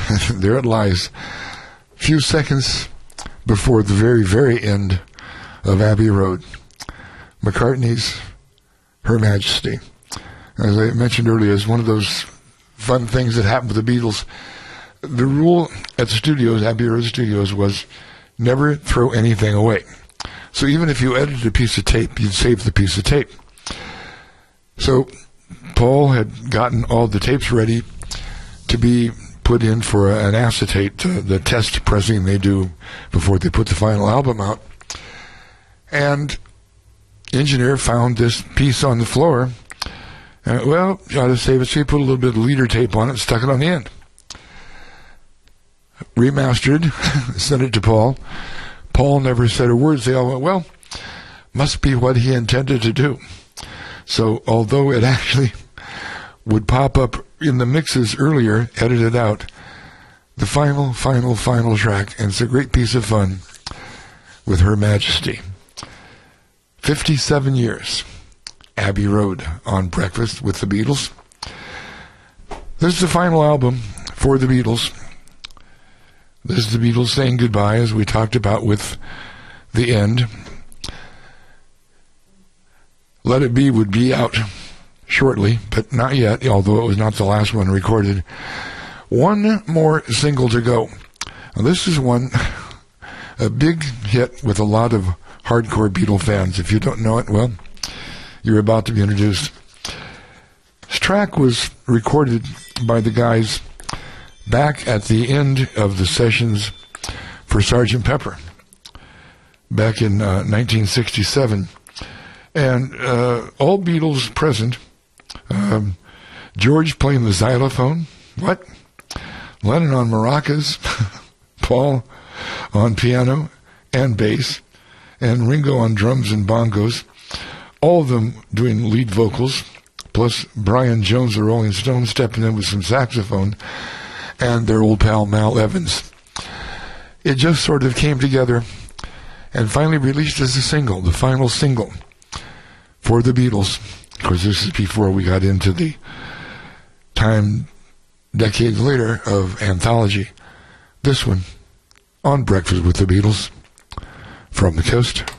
there it lies. Few seconds before the very, very end of Abbey Road. McCartney's Her Majesty. As I mentioned earlier, is one of those fun things that happened with the Beatles. The rule at the studios, Abbey Road Studios, was never throw anything away. So even if you edited a piece of tape, you'd save the piece of tape. So Paul had gotten all the tapes ready to be put in for an acetate, the test pressing they do before they put the final album out. And the engineer found this piece on the floor. Well, you ought to save it, so he put a little bit of leader tape on it and stuck it on the end. Remastered, sent it to Paul. Paul never said a word. They all went, well, must be what he intended to do. So although it actually would pop up in the mixes earlier, edited out, the final track, and it's a great piece of fun with Her Majesty. 57 years, Abbey Road on Breakfast with the Beatles. This is the final album for the Beatles. This is the Beatles saying goodbye, as we talked about with The End. Let It Be would be out shortly, but not yet, although it was not the last one recorded. One more single to go. Now, this is one, a big hit with a lot of hardcore Beatle fans. If you don't know it, well, you're about to be introduced. This track was recorded by the guys back at the end of the sessions for Sgt. Pepper back in 1967. And all Beatles present. George playing the xylophone. What? Lennon on maracas. Paul on piano and bass. And Ringo on drums and bongos. All of them doing lead vocals. Plus Brian Jones, the Rolling Stones, stepping in with some saxophone. And their old pal Mal Evans. It just sort of came together and finally released as a single, the final single for the Beatles. Of course, this is before we got into the time, decades later, of anthology. This one, on Breakfast with the Beatles, from the coast.